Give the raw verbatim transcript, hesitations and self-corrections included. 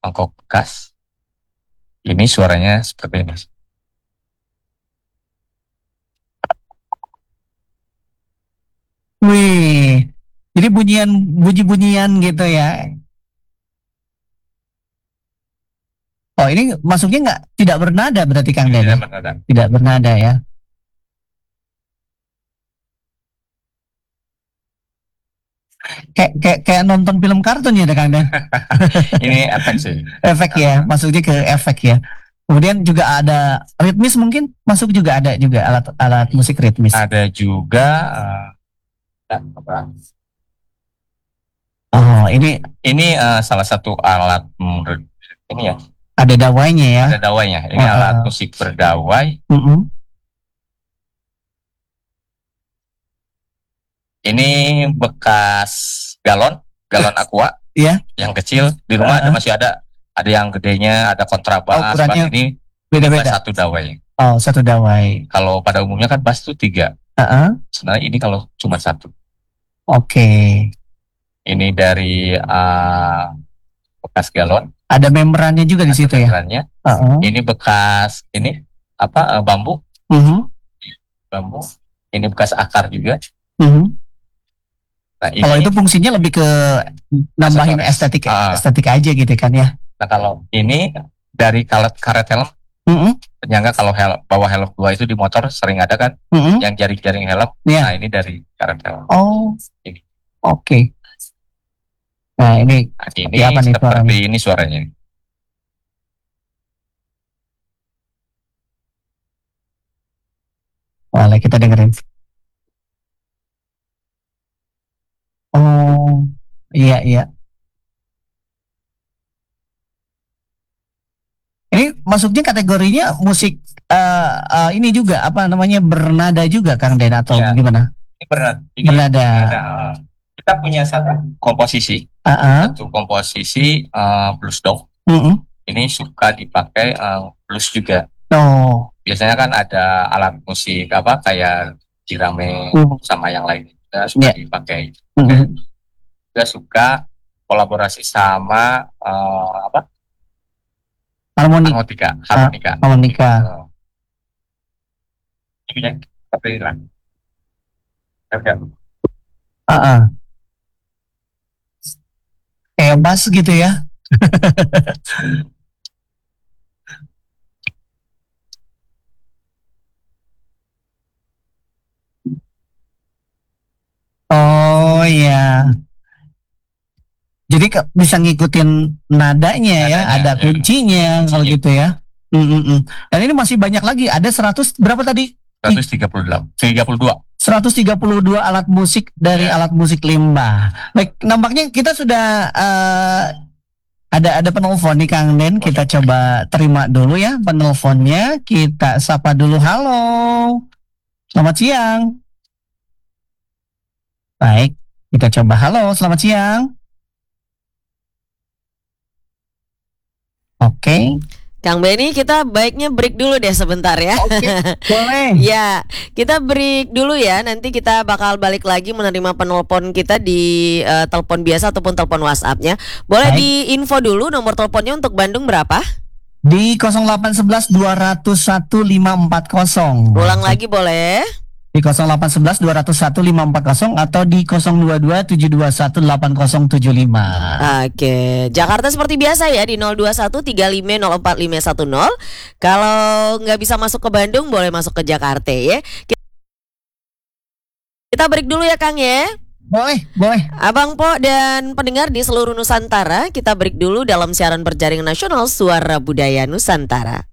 mangkok bekas. Ini suaranya seperti ini. Wih, jadi bunyian bunyi-bunyian gitu ya. Oh, ini masuknya nggak tidak bernada berarti Kang Den? Tidak bernada. Tidak bernada ya. Kayak kayak kayak nonton film kartun ya Kang Den. Ini efek sih. Efek ya, masuknya ke efek ya. Kemudian juga ada ritmis mungkin masuk juga ada juga alat alat musik ritmis. Ada juga uh, apa? Oh, ini Ini uh, salah satu alat menurut ini ya. ada dawainya ya. Ada dawainya. Ini Uh, alat musik berdawai. mm-mm. Ini bekas galon, galon aqua. Iya. Yang kecil di rumah ada Uh-uh. masih ada. Ada yang gedenya, ada kontrabas. Oh, ukurannya Bass ini beda-beda. satu dawai. Oh, satu dawai. Kalau pada umumnya kan bass itu tiga. Uh-uh. Sebenarnya ini kalau cuma satu. Oke. Ini dari uh, bekas galon. Ada membrannya juga di situ ya. Membrannya. Uh-uh. Ini bekas ini apa uh, bambu. Uh-huh. Bambu. Ini bekas akar juga. Uh-huh. Nah, ini, kalau itu fungsinya lebih ke nambahin estetik uh, estetik aja gitu kan ya. Nah kalau ini dari karet karet helm. Uh-uh. Penyangga kalau helm, bawa helm dua itu di motor sering ada kan, uh-uh. yang jaring-jaring helm. Yeah. Nah ini dari karet helm. Oh, ini. Oke. Okay. Nah ini, nah, ini apa nih seperti suaranya? ini suaranya. Boleh kita dengerin. Oh, iya iya. Ini masuknya kategorinya musik uh, uh, ini juga apa namanya bernada juga Kang Den atau ya. Gimana? Ini bernada. Ini bernada. bernada. Kita punya satu komposisi, uh-uh. satu komposisi uh, blues dog. Uh-uh. Ini suka dipakai uh, blues juga. Oh. Biasanya kan ada alat musik apa kayak jirame uh. sama yang lain. Kita suka yeah. dipakai. Uh-huh. Kita suka kolaborasi sama uh, apa? Harmonik. Harmonika. Harmonika. Uh, harmonika. Ini ya, seperti ini lah. Oke. Uh-uh. Kayak bass gitu ya. Oh ya. Jadi bisa ngikutin nadanya ya, nadanya, ada kuncinya ya. Kalau gitu ya. Mm-mm. Dan ini masih banyak lagi, ada seratus berapa tadi? seratus tiga puluh delapan, tiga puluh dua. seratus tiga puluh dua alat musik dari ya. Alat musik limbah. Baik, nampaknya kita sudah uh, ada ada penelpon nih Kang Den, kita coba terima dulu ya penelponnya. Kita sapa dulu. Halo. Selamat siang. Baik, kita coba. Halo, selamat siang. Oke. Okay. Kang Benny, kita baiknya break dulu deh sebentar ya. Oke, okay, boleh. Ya, kita break dulu ya. Nanti kita bakal balik lagi menerima penelpon kita di uh, telepon biasa ataupun telepon WhatsApp-nya. Boleh Baik. Diinfo dulu nomor teleponnya untuk Bandung berapa? Di nol delapan satu satu dua nol satu lima empat nol. Ulang lagi boleh? Di nol delapan satu satu dua nol satu lima empat nol atau di nol dua dua tujuh dua satu delapan nol tujuh lima. Oke, Jakarta seperti biasa ya di nol dua satu tiga lima nol empat lima satu nol. Kalau nggak bisa masuk ke Bandung boleh masuk ke Jakarta ya. Kita break dulu ya Kang ya. Boleh, boleh. Abang Po dan pendengar di seluruh Nusantara, kita break dulu dalam siaran berjaringan nasional Suara Budaya Nusantara.